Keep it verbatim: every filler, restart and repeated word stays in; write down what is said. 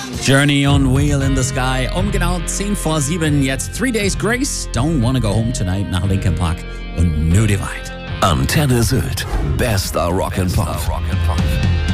Journey on Wheel in the Sky. Um genau zehn vor sieben. Jetzt Three Days Grace. Don't Wanna Go Home Tonight nach Linkin Park und New Divide. Antenne Sylt. Bester Rock and Pop.